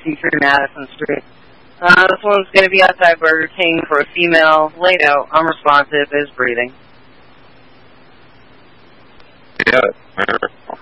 1953 Madison Street. This one's going to be outside Burger King for a female, laid out, unresponsive, is breathing. Yeah.